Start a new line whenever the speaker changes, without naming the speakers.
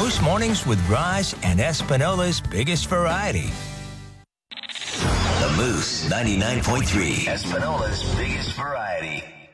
Moose Mornings with Roz and Espinola's biggest variety.
The Moose 99.3. Espinola's biggest variety.